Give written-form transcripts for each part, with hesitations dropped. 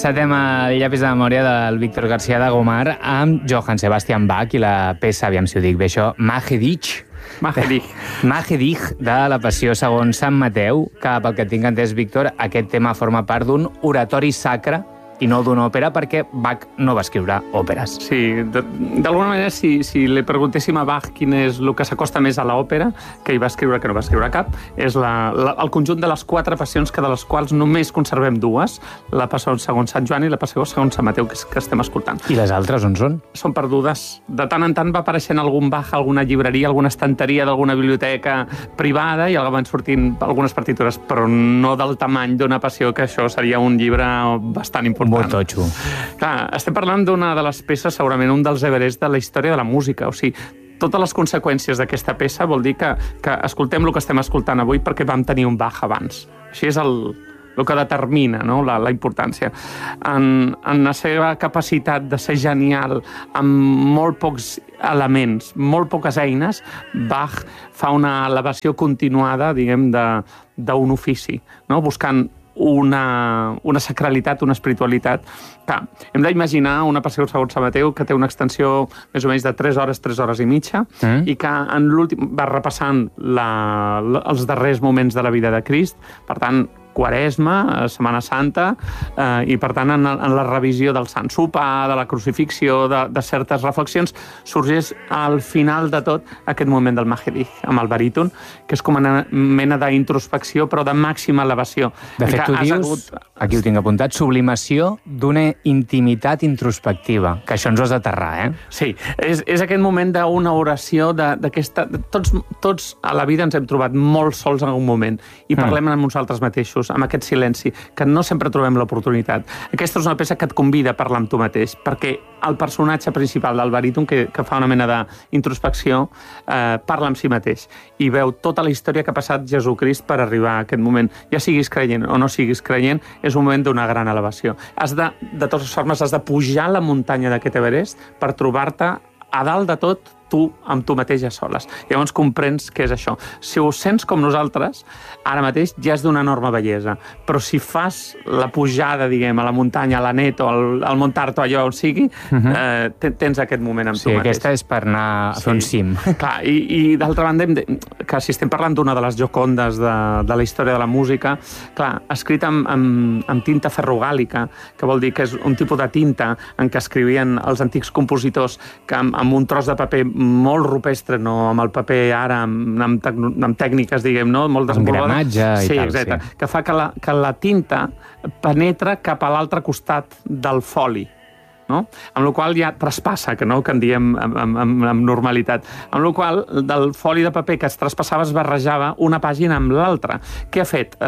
tercer tema de llapis de memòria del Víctor García de Gomar amb Johann Sebastian Bach i la peça, aviam si ho dic bé això, Magedich, de la Passió segons Sant Mateu, que pel que tinc entès, Víctor, aquest tema forma part d'un oratori sacre i no d'una òpera, perquè Bach no va escriure òperes. Sí, d'alguna manera, si li preguntéssim a Bach quin és el que s'acosta més a l'òpera, que hi va escriure, que no va escriure cap, és el conjunt de les 4 passions, que de les quals només conservem 2, la Passió segons Sant Joan i la Passió segons Sant Mateu, que estem escoltant. I les altres on són? Són perdudes. De tant en tant va apareixent algun Bach, alguna llibreria, alguna estanteria d'alguna biblioteca privada, i van sortint algunes partitures, però no del tamany d'una Passió, que això seria un llibre bastant important. Molt totxo. Clar, estem parlant d'una de les peces, segurament un dels Everest de la història de la música. O sigui, totes les conseqüències d'aquesta peça vol dir que escoltem el que estem escoltant avui perquè vam tenir un Bach abans. Així és el que determina, no? la importància. En la seva capacitat de ser genial amb molt pocs elements, molt poques eines, Bach fa una elevació continuada, diguem, d'un ofici, no? Buscant una sacralitat, una espiritualitat. Clar, hem d'imaginar una Passió segons Sant Mateu que té una extensió més o menys de 3 hores i mitja, i que en l'últim va repassant els darrers moments de la vida de Crist, per tant, Quaresma, Setmana Santa, i per tant en la revisió del Sant Sopar, de la crucifixió, de certes reflexions, sorgeix al final de tot aquest moment del Magedich, amb el baríton, que és com una mena d'introspecció, però de màxima elevació. De fet, tu dius, aquí ho tinc apuntat, sublimació d'una intimitat introspectiva, que això ens ho has d'aterrar, eh? Sí, és aquest moment d'una oració d'aquesta... Tots a la vida ens hem trobat molt sols en algun moment, i parlem amb nosaltres mateixos, amb aquest silenci, que no sempre trobem l'oportunitat. Aquesta és una peça que et convida a parlar amb tu mateix, perquè el personatge principal del baríton, que fa una mena d'introspecció, parla amb si mateix i veu tota la història que ha passat Jesucrist per arribar a aquest moment. Ja siguis creient o no siguis creient, és un moment d'una gran elevació. De totes formes, has de pujar la muntanya d'aquest Everest per trobar-te a dalt de tot, tu amb tu mateix a soles. Llavors comprens què és això. Si ho sents com nosaltres, ara mateix ja és d'una enorme bellesa. Però si fas la pujada, diguem, a la muntanya, a la Net o al Montarto, allò on sigui, tens aquest moment amb tu mateix. Sí, aquesta és per anar a fer un cim. Clar, i d'altra banda, que si estem parlant d'una de les Giocondes de la història de la música, clar, escrita amb tinta ferrogàlica, que vol dir que és un tipus de tinta en què escrivien els antics compositors, que amb un tros de paper molt rupestre, no amb el paper ara, amb tècniques, diguem, no? Molt desenvolupades. Amb gramatge i tal, exacte. Sí. Que fa que la tinta penetra cap a l'altre costat del foli, no? Amb la qual ja traspassa, que en diem amb normalitat. Amb la qual del foli de paper que es traspassava es barrejava una pàgina amb l'altra. Què ha fet?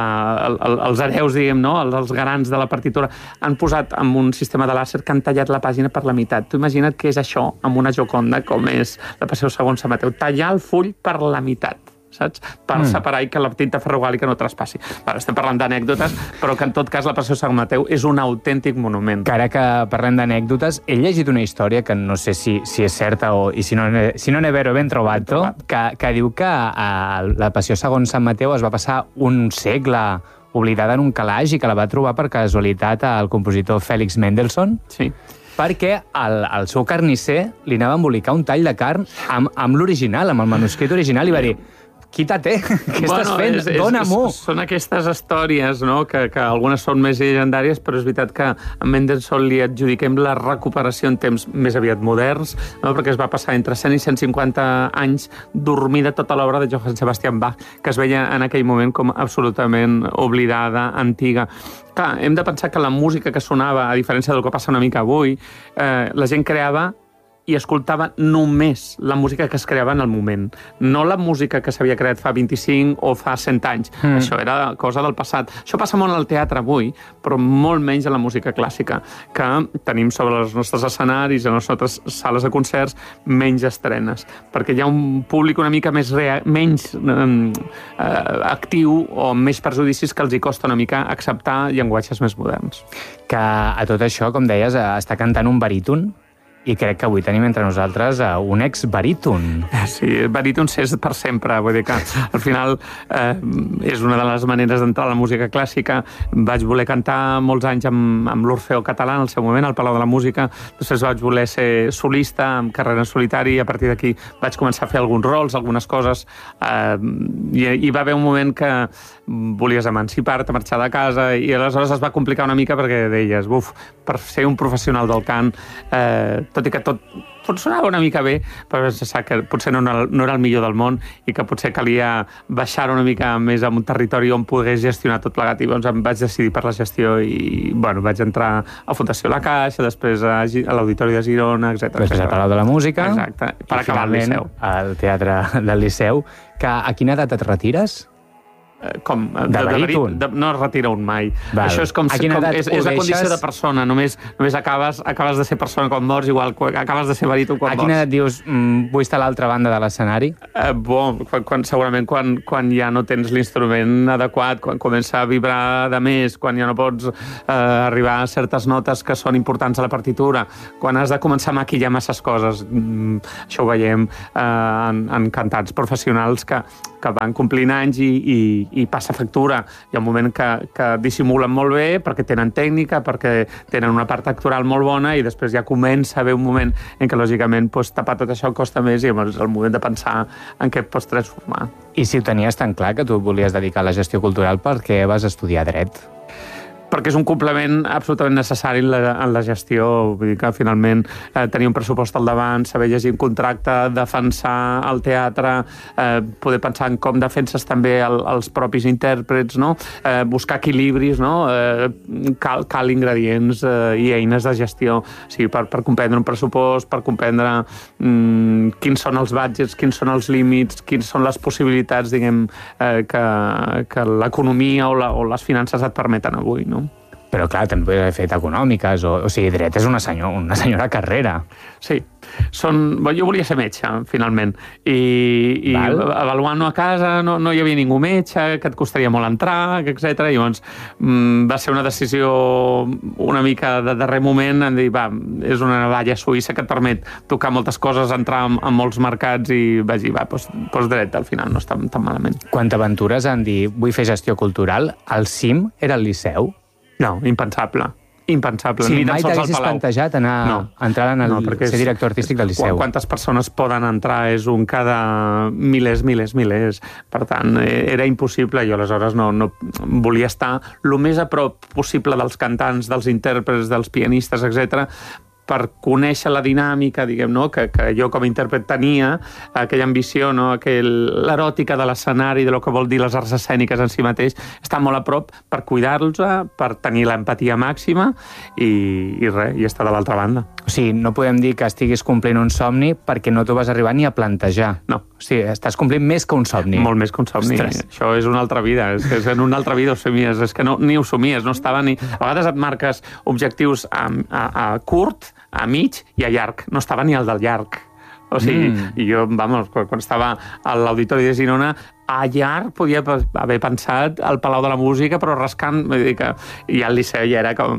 Els hereus, diguem, no? Els garants de la partitura han posat amb un sistema de làser que han tallat la pàgina per la meitat. Tu imagina't què és això amb una Gioconda com és la Passió segons Sant Mateu. Tallar el full per la meitat, saps? Per separar i que la tinta ferrogàlica no traspassi. Estem parlant d'anècdotes, però que en tot cas la Passió Sant Mateu és un autèntic monument. Que ara que parlem d'anècdotes, he llegit una història que no sé si és certa i si no n'he vero ben trobat, que diu que la Passió segons Sant Mateu es va passar un segle oblidada en un calaix i que la va trobar per casualitat el compositor Félix Mendelssohn. Sí. Perquè el seu carnisser li anava a embolicar un tall de carn amb l'original, amb el manuscrit original, i va dir: quítate, què estàs fent? Dóna-m'ho! Són aquestes històries, no?, que algunes són més llegendàries, però és veritat que a Mendelssohn li adjudiquem la recuperació en temps més aviat moderns, no?, perquè es va passar entre 100 i 150 anys dormida tota l'obra de Johann Sebastian Bach, que es veia en aquell moment com absolutament oblidada, antiga. Clar, hem de pensar que la música que sonava, a diferència del que passa una mica avui, la gent creava i escoltava només la música que es creava en el moment. No la música que s'havia creat fa 25 o fa 100 anys. Això era cosa del passat. Això passa molt al teatre avui, però molt menys en la música clàssica, que tenim sobre els nostres escenaris, a les nostres sales de concerts, menys estrenes, perquè hi ha un públic una mica menys actiu o amb més prejudicis que els hi costa una mica acceptar llenguatges més moderns. Que a tot això, com deies, està cantant un baríton, I crec que avui tenim entre nosaltres un ex-baríton. Sí, baríton és per sempre. Vull dir que al final és una de les maneres d'entrar a la música clàssica. Vaig voler cantar molts anys amb l'Orfeó Català en el seu moment, al Palau de la Música. Després vaig voler ser solista, amb carrera en solitari, i a partir d'aquí vaig començar a fer alguns rols, algunes coses. I va haver un moment que volies emancipar-te, marxar de casa, i aleshores es va complicar una mica perquè deies, per ser un professional del cant, tot i que tot funcionava una mica bé, però pensar que potser no era el millor del món i que potser calia baixar una mica més a un territori on pogués gestionar tot plegat, i doncs em vaig decidir per la gestió i vaig entrar a Fundació La Caixa, després a l'Auditori de Girona, etc. Després al Palau de la Música. Exacte, per acabar al Liceu. Al Teatre del Liceu. A quina edat et retires? Com? De baríton. No es retira un mai. Val. Això és és la condició de persona. Només acabes de ser persona quan mors, igual acabes de ser baríton quan mors. A quina edat dius, vull estar a l'altra banda de l'escenari? Segurament quan ja no tens l'instrument adequat, quan comença a vibrar de més, quan ja no pots arribar a certes notes que són importants a la partitura, quan has de començar a maquillar masses coses. Això ho veiem en cantants professionals que van complint anys i passa factura. Hi ha un moment que dissimulen molt bé perquè tenen tècnica, perquè tenen una part actoral molt bona, i després ja comença a haver un moment en què, lògicament, tapar tot això costa més, i és el moment de pensar en què et pots transformar. I si ho tenies tan clar que tu volies dedicar a la gestió cultural, per què vas estudiar dret? Perquè és un complement absolutament necessari en la gestió. Vull dir que, finalment, tenir un pressupost al davant, saber llegir un contracte, defensar el teatre, poder pensar en com defenses també els propis intèrprets, no? Buscar equilibris, no? Cal ingredients i eines de gestió, o sigui, per comprendre un pressupost, per comprendre quins són els budgets, quins són els límits, quins són les possibilitats, diguem, que l'economia o les finances et permeten avui, no? Però, clar, també podria haver fet econòmiques, o sigui, dret és una senyora carrera. Sí. Jo volia ser metge, finalment, i avaluant-ho a casa no hi havia ningú metge, que et costaria molt entrar, etc. I llavors va ser una decisió una mica de darrer moment, en dir, és una navalla suïssa que et permet tocar moltes coses, entrar en molts mercats, i vaig dir, doncs dret, al final no està tan malament. Quan t'aventures en dir, vull fer gestió cultural, el cim era el Liceu? No, impensable. Impensable. Sí, mai t'haguessis plantejat entrar ser director artístic del Liceu. Quantes persones poden entrar? És un cada milers. Per tant, era impossible. Jo aleshores no volia estar el més a prop possible dels cantants, dels intèrprets, dels pianistes, etc., per conèixer la dinàmica, diguem, no? que jo com a intèrpret tenia, aquella ambició, no? L'eròtica de l'escenari, de lo que vol dir les arts escèniques en si mateix, està molt a prop per cuidar-los, per tenir l'empatia màxima i estar de l'altra banda. O sigui, no podem dir que estiguis complint un somni perquè no t'ho vas arribar ni a plantejar. No. O sigui, estàs complint més que un somni. Molt més que un somni. Ostres. Això és una altra vida. És en una altra vida ho somies. És que ni ho somies, no estava ni... A vegades et marques objectius a curt, a mig i a llarg. No estava ni al del llarg. O sigui, i jo, quan estava a l'Auditori de Girona, a llarg podia haver pensat al Palau de la Música, però rascant, vull dir que ja al Liceu ja era com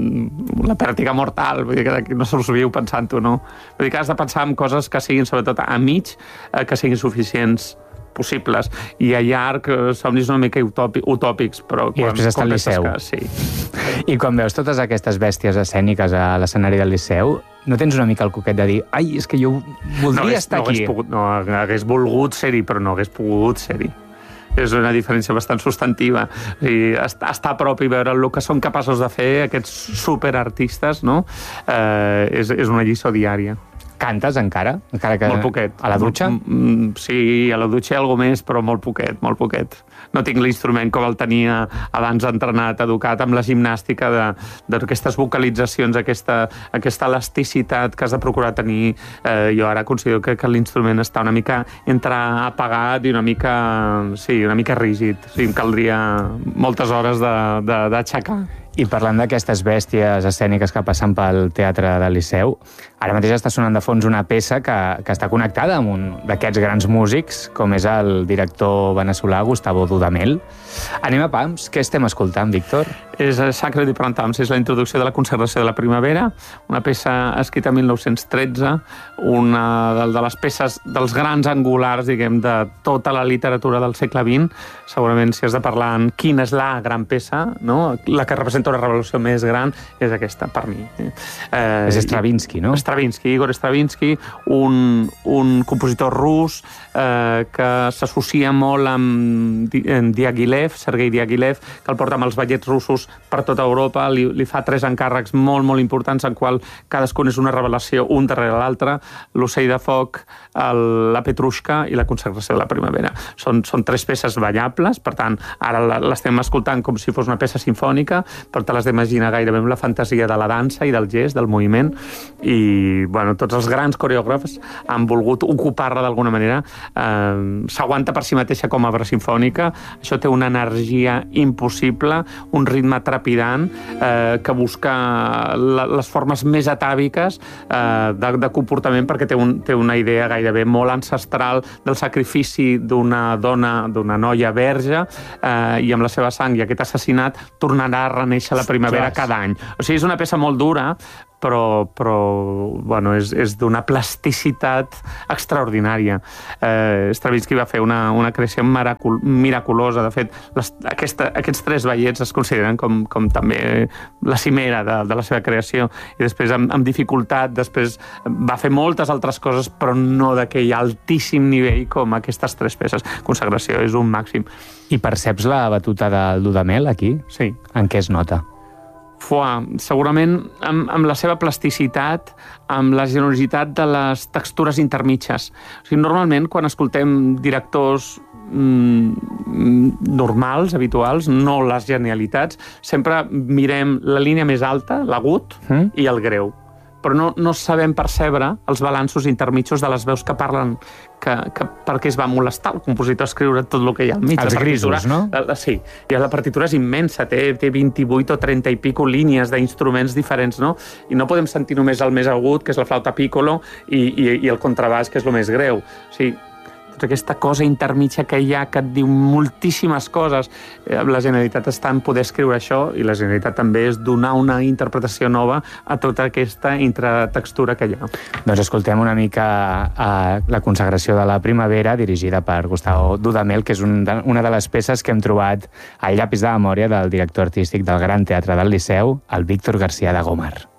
la pràctica mortal, vull dir que no se'ls viu pensant-ho, no? Vull dir que has de pensar en coses que siguin, sobretot a mig, que siguin suficients possibles, i a llarg somnis una mica utòpics, però... I després està al Liceu. Sí. I quan veus totes aquestes bèsties escèniques a l'escenari del Liceu, no tens una mica el coquet de dir, ai, és que jo voldria estar aquí? No hagués volgut ser-hi, però no hagués pogut ser-hi. És una diferència bastant substantiva. O sigui, estar a prop i veure el que són capaços de fer aquests superartistes, no? És una lliçó diària. Cantes encara? Que... Molt poquet. A la dutxa? Sí, a la dutxa algo més, però molt poquet. No tinc l'instrument com el tenia abans entrenat, educat amb la gimnàstica d'aquestes vocalitzacions, aquesta elasticitat que has de procurar tenir. Jo ara considero que l'instrument està una mica entre apagat i una mica rígid. O sigui, em caldria moltes hores d'aixecar. I parlant d'aquestes bèsties escèniques que passen pel Teatre del Liceu, Ara mateix està sonant de fons una peça que està connectada amb un d'aquests grans músics, com és el director veneçolà Gustavo Dudamel. Anem a pams. Què estem escoltant, Víctor? És Sacre di Printemps, és la introducció de la consagració de la primavera, una peça escrita en 1913, una de les peces dels grans angulars, diguem, de tota la literatura del segle XX. Segurament, si has de parlar en quina és la gran peça, no? La que representa una revolució més gran, és aquesta, per mi. És Stravinsky, no? Stravinsky, Igor Stravinsky, un compositor rus que s'associa molt amb Diaghilev, Sergei Diaghilev, que el porta amb els ballets russos per tota Europa, li fa 3 encàrrecs molt, molt importants, en qual cadascun és una revelació, un darrere l'altre: l'Ocell de foc, la Petrushka i la consagració de la primavera. Són 3 peces ballables, per tant, ara l'estem escoltant com si fos una peça sinfònica, però te l'has d'imaginar gairebé amb la fantasia de la dansa i del gest, del moviment, i bueno, tots els grans coreògrafs han volgut ocupar-la d'alguna manera. S'aguanta per si mateixa com a obra sinfònica, això té una energia impossible, un ritme trepidant, que busca les formes més atàviques de comportament, perquè té una idea gairebé molt ancestral del sacrifici d'una dona, d'una noia verge, i amb la seva sang i aquest assassinat tornarà a renéixer la primavera cada any. O sigui, és una peça molt dura, però bueno, és d'una plasticitat extraordinària. Stravinsky va fer una creació miraculosa. De fet, aquests 3 ballets es consideren com també la cimera de la seva creació, i després amb dificultat després va fer moltes altres coses, però no d'aquell altíssim nivell com aquestes 3 peces. Consagració és un màxim. I perceps la batuta del Dudamel aquí? Sí. En què es nota? Segurament amb la seva plasticitat, amb la generositat de les textures intermitges. O sigui, normalment, quan escoltem directors normals, habituals, no les genialitats, sempre mirem la línia més alta, l'agut, i el greu. Però no sabem percebre els balanços intermitjos de les veus que parlen, que perquè es va molestar el compositor a escriure tot el que hi ha al mig. Els grisos, no? Sí, i la partitura és immensa, té 28 o 30 i pico línies d'instruments diferents, no? I no podem sentir només el més agut, que és la flauta piccolo, i el contrabaix, que és el més greu. O sigui, tota aquesta cosa intermitja que hi ha, que et diu moltíssimes coses. La genialitat està en poder escriure això, i la genialitat també és donar una interpretació nova a tota aquesta intratextura que hi ha. Doncs escoltem una mica la consagració de la primavera, dirigida per Gustavo Dudamel, que és una de les peces que hem trobat al llapis de memòria del director artístic del Gran Teatre del Liceu, el Víctor García de Gómar.